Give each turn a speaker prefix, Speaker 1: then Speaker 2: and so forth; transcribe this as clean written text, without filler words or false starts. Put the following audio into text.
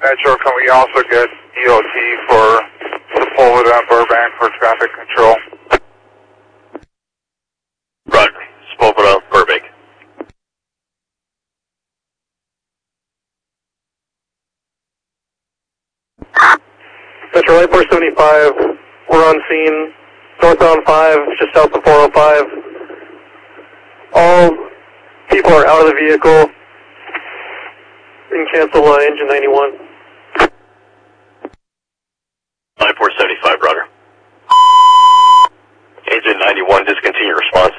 Speaker 1: Metro, can we also get EOT for Sepulveda and Burbank for traffic control?
Speaker 2: Roger. Sepulveda, Burbank.
Speaker 3: Metro Light 475, we're on scene, northbound 5, just south of 405. All people are out of the vehicle. You can cancel engine 91.
Speaker 2: Light 475, Roger. Engine 91, discontinue response.